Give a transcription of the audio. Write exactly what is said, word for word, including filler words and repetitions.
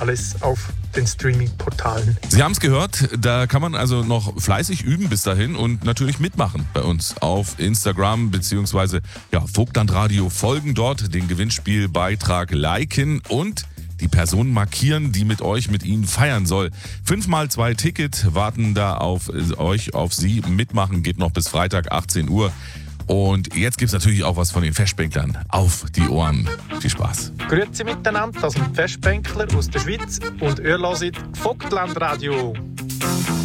alles auf den Streaming-Portalen. Sie haben es gehört, da kann man also noch fleißig üben bis dahin und natürlich mitmachen bei uns auf Instagram beziehungsweise ja, Vogtlandradio, folgen dort, den Gewinnspielbeitrag liken und die Person markieren, die mit euch, mit Ihnen feiern soll. Fünfmal zwei Ticket warten da auf euch, auf Sie. Mitmachen geht noch bis Freitag achtzehn Uhr. Und jetzt gibt es natürlich auch was von den Festbänklern auf die Ohren. Viel Spaß. Grüezi miteinander, das sind die Festbänkler aus der Schweiz und ihr hört Vogtlandradio.